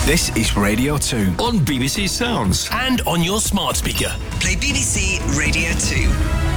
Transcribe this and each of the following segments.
This is Radio 2 on BBC Sounds and on your smart speaker. Play BBC Radio 2.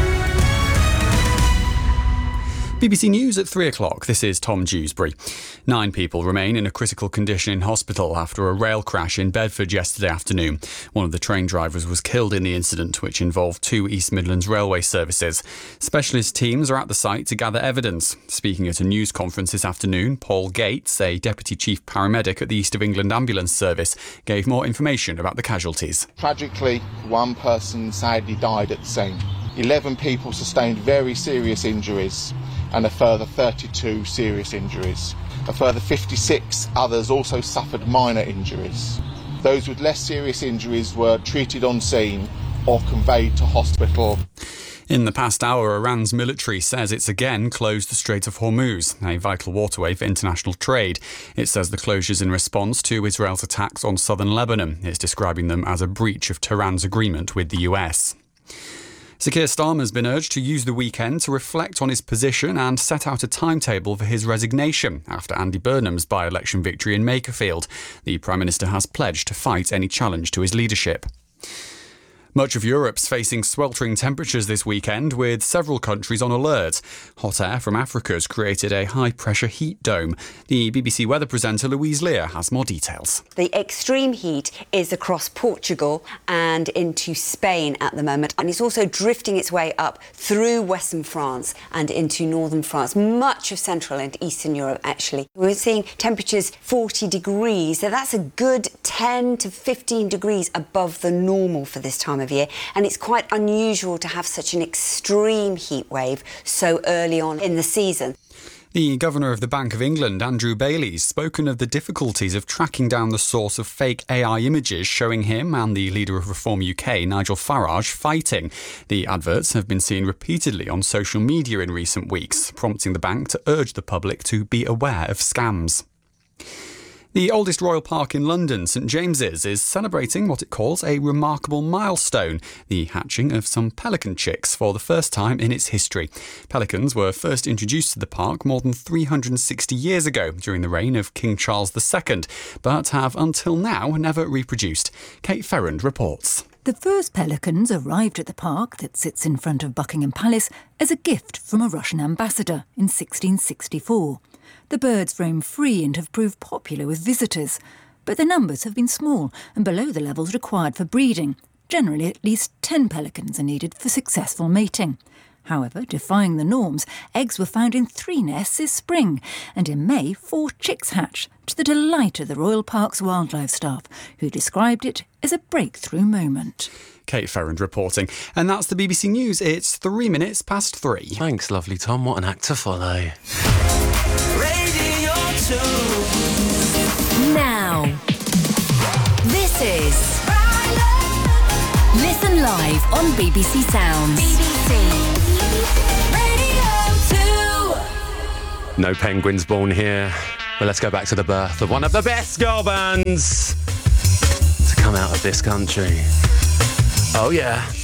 BBC News at 3 o'clock. This is Tom Dewsbury. 9 people remain in a critical condition in hospital after a rail crash in Bedford yesterday afternoon. One of the train drivers was killed in the incident, which involved 2 East Midlands railway services. Specialist teams are at the site to gather evidence. Speaking at a news conference this afternoon, Paul Gates, a Deputy Chief Paramedic at the East of England Ambulance Service, gave more information about the casualties. Tragically, 1 person sadly died at the scene. 11 people sustained very serious injuries, and a further 32 serious injuries. A further 56 others also suffered minor injuries. Those with less serious injuries were treated on scene or conveyed to hospital. In the past hour, Iran's military says it's again closed the Strait of Hormuz, a vital waterway for international trade. It says the closure's in response to Israel's attacks on southern Lebanon. It's describing them as a breach of Tehran's agreement with the US. Sir Keir Starmer has been urged to use the weekend to reflect on his position and set out a timetable for his resignation after Andy Burnham's by-election victory in Makerfield. The Prime Minister has pledged to fight any challenge to his leadership. Much of Europe's facing sweltering temperatures this weekend, with several countries on alert. Hot air from Africa has created a high-pressure heat dome. The BBC weather presenter Louise Lear has more details. The extreme heat is across Portugal and into Spain at the moment, and it's also drifting its way up through western France and into northern France, much of central and eastern Europe, actually. We're seeing temperatures 40 degrees, so that's a good 10 to 15 degrees above the normal for this time of year, and it's quite unusual to have such an extreme heat wave so early on in the season. The Governor of the Bank of England, Andrew Bailey, has spoken of the difficulties of tracking down the source of fake AI images showing him and the leader of Reform UK, Nigel Farage, fighting. The adverts have been seen repeatedly on social media in recent weeks, prompting the bank to urge the public to be aware of scams. The oldest royal park in London, St James's, is celebrating what it calls a remarkable milestone, the hatching of some pelican chicks for the first time in its history. Pelicans were first introduced to the park more than 360 years ago during the reign of King Charles II, but have until now never reproduced. Kate Ferrand reports. The first pelicans arrived at the park that sits in front of Buckingham Palace as a gift from a Russian ambassador in 1664. The birds roam free and have proved popular with visitors, but their numbers have been small and below the levels required for breeding. Generally, at least 10 pelicans are needed for successful mating. However, defying the norms, eggs were found in 3 nests this spring, and in May 4 chicks hatched, to the delight of the Royal Park's wildlife staff, who described it as a breakthrough moment. Kate Ferrand reporting. And that's the BBC News. It's 3 minutes past 3. Thanks, lovely Tom. What an act to follow. Radio 2. Now, this is Listen Live on BBC Sounds. BBC Radio 2. No penguins born here, but let's go back to the birth of one of the best girl bands to come out of this country. Oh yeah.